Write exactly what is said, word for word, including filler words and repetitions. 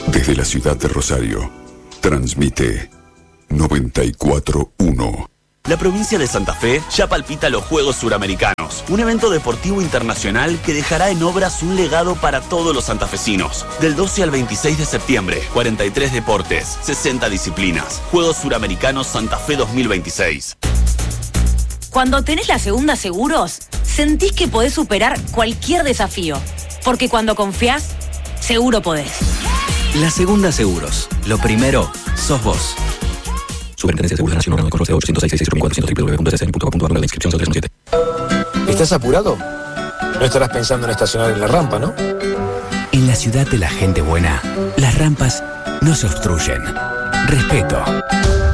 Desde la ciudad de Rosario, transmite noventa y cuatro uno. La provincia de Santa Fe ya palpita los Juegos Suramericanos, un evento deportivo internacional que dejará en obras un legado para todos los santafesinos. Del doce al veintiséis de septiembre, cuarenta y tres deportes, sesenta disciplinas. Juegos Suramericanos Santa Fe dos mil veintiséis. Cuando tenés la Segunda Seguros, sentís que podés superar cualquier desafío. Porque cuando confiás, seguro podés. La Segunda Seguros. Lo primero, sos vos. Superintendencia de Seguros de la Nación, correo ochocientos seis, seiscientos cuatrocientos, doble u doble u doble u punto s s n punto com punto a r, la inscripción cero tres uno siete. ¿Estás apurado? No estarás pensando en estacionar en la rampa, ¿no? En la ciudad de la gente buena, las rampas no se obstruyen. Respeto.